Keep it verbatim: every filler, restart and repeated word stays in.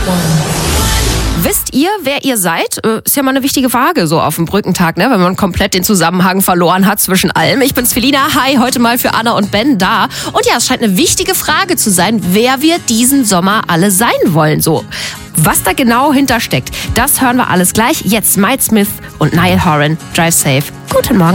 Wisst ihr, wer ihr seid? Ist ja mal eine wichtige Frage, so auf dem Brückentag, ne? Wenn man komplett den Zusammenhang verloren hat zwischen allem. Ich bin's Felina, hi, heute mal für Anna und Ben da. Und ja, es scheint eine wichtige Frage zu sein, wer wir diesen Sommer alle sein wollen. So, was da genau hintersteckt, das hören wir alles gleich. Jetzt Mike Smith und Niall Horan, Drive Safe. Guten Morgen.